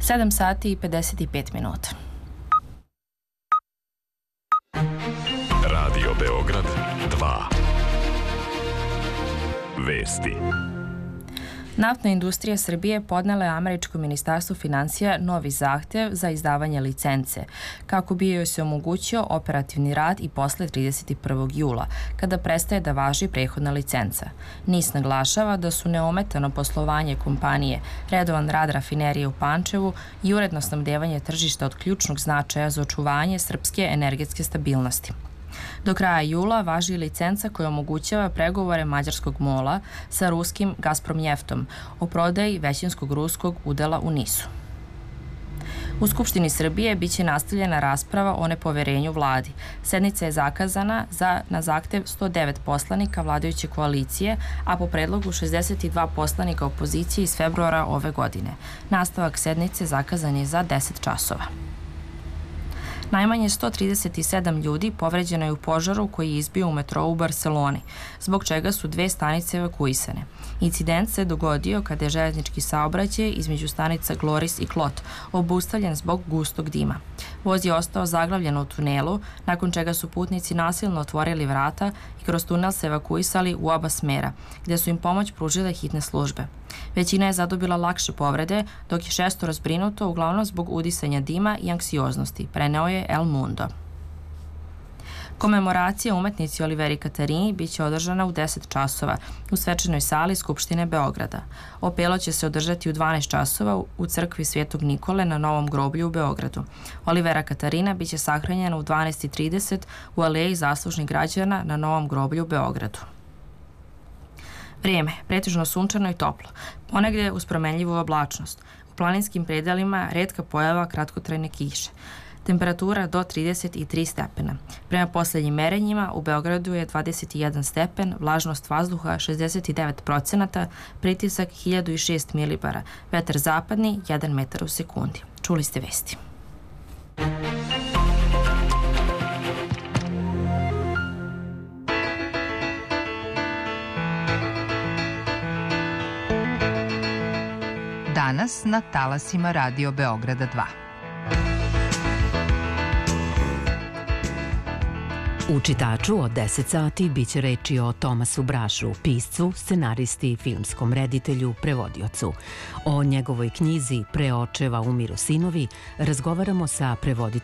7 sati i 55 minuta. Radio Beograd 2. Vesti. Naftna industrija Srbije podnela je američkom ministarstvu finansija novi zahtev za izdavanje licence, kako bi joj se omogućio operativni rad i posle 31. jula, kada prestaje da važi prethodna licenca. NIS naglašava da su neometano poslovanje kompanije, redovan rad rafinerije u Pančevu i uredno snabdevanje tržišta od ključnog značaja za očuvanje srpske energetske stabilnosti. Do kraja jula važi licenca koja omogućava pregovore mađarskog MOL-a sa ruskim Gazpromnjeftom o prodaji većinskog ruskog udela u NIS-u. U Skupštini Srbije biće nastavljena rasprava o nepoverenju vladi. Sednica je zakazana na zahtev 109 poslanika vladajuće koalicije, a po predlogu 62 poslanika opozicije iz februara ove godine. Nastavak sednice zakazan je za 10 časova. Najmanje 137 ljudi povređeno je u požaru koji je izbio u metrou u Barseloni, zbog čega su 2 stanice evakuisane. Incident se dogodio kada je železnički saobraćaj između stanica Gloris i Klot obustavljen zbog gustog dima. Voz je ostao zaglavljen u tunelu, nakon čega su putnici nasilno otvorili vrata i kroz tunel se evakuisali u oba smera, gde su im pomoć pružile hitne službe. Većina je zadobila lakše povrede, dok je 6 zbrinuto, uglavnom zbog udisanja dima i anksioznosti, preneo je El Mundo. Komemoracija umetnici Oliveri Katarini biće održana u 10 časova u svečanoj sali Skupštine Beograda. Opelo će se održati u 12 časova u crkvi Svetog Nikole na Novom groblju u Beogradu. Olivera Katarina biće sahranjena u 12:30 u aleji zaslužnih građana na Novom groblju u Beogradu. Vrijeme, pretežno sunčano i toplo, ponegde uz promenljivu oblačnost. U planinskim predelima retka pojava kratkotrajne kiše. Temperatura do 33 stepena. Prema posljednjim merenjima u Beogradu je 21 stepen, vlažnost vazduha 69%, pritisak 1006 milibara, vetar zapadni 1 metar u sekundi. Čuli ste vesti. Danas na talasima Radio Beograda 2. U čitaču od 10 sati biće reči o Tomasu Brašu, piscu, scenaristi, filmskom reditelju, prevodiocu. O njegovoj knjizi Pre očeva umiru sinovi razgovaramo sa prevoditeljom